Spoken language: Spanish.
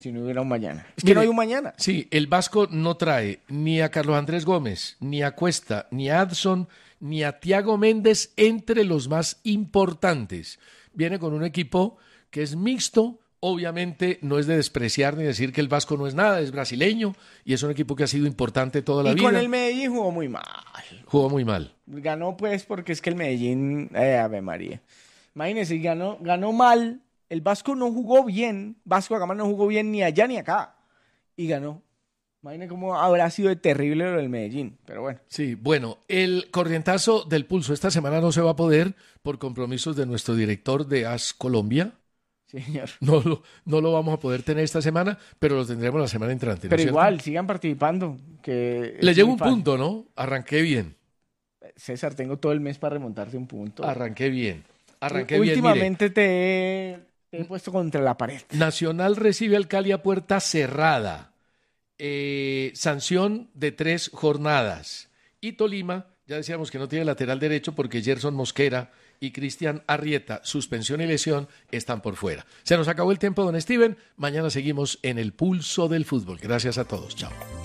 Si no hubiera un mañana. Es que Mire, no hay un mañana. Sí, el Vasco no trae ni a Carlos Andrés Gómez, ni a Cuesta, ni a Adson, ni a Thiago Méndez entre los más importantes. Viene con un equipo que es mixto. Obviamente no es de despreciar ni decir que el Vasco no es nada, es brasileño y es un equipo que ha sido importante toda la vida. Y con el Medellín jugó muy mal. Jugó muy mal. Ganó pues porque es que el Medellín, Ave María. Imagínense, ganó mal. El Vasco no jugó bien. Vasco da Gama no jugó bien ni allá ni acá. Y ganó. Imagínense cómo habrá sido de terrible lo del Medellín. Pero bueno. Sí, bueno, el corrientazo del pulso esta semana no se va a poder por compromisos de nuestro director de AS Colombia. Sí, señor. No lo vamos a poder tener esta semana, pero lo tendremos la semana entrante. Pero igual, sigan participando. Que le llevo un punto, ¿no? Arranqué bien. César, tengo todo el mes para remontarte un punto. Arranqué bien. Últimamente te he puesto contra la pared. Nacional recibe al Cali a puerta cerrada. Sanción de 3 jornadas. Y Tolima, ya decíamos que no tiene lateral derecho porque Gerson Mosquera y Cristian Arrieta, suspensión y lesión, están por fuera. Se nos acabó el tiempo, don Steven. Mañana seguimos en el pulso del fútbol. Gracias a todos. Chao.